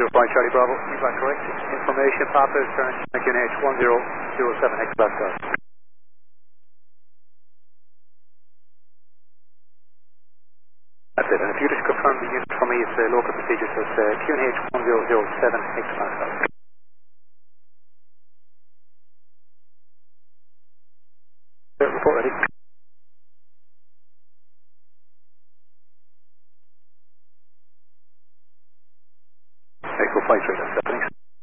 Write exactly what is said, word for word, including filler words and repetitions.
point Charlie Bravo. Is that correct? Information, Papa is turn Q N H one zero zero seven X left. That's it. And if you just confirm the unit for me, it's uh, local procedure, so it's uh, Q N H one zero zero seven X left. Report ready. Echo flight three, that's it.